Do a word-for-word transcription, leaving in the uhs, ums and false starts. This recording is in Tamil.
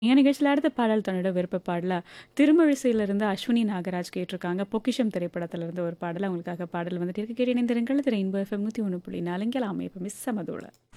என் நிகழ்ச்சியில அடுத்த பாடல் தன்னோட விருப்ப பாடலா திருமழிசையிலிருந்து அஸ்வினி நாகராஜ் கேட்டிருக்காங்க. பொக்கிஷம் திரைப்படத்திலிருந்து ஒரு பாடல் அவங்களுக்காக பாடல் வந்துட்டு இருக்கு. கேட்டு இணைந்திருங்கள். திரு இன்ப எஃப்எம் நூற்றி ஒன்று புள்ளி நாலு இங்கே எல்லாமே எப்பவுமே சமதோல.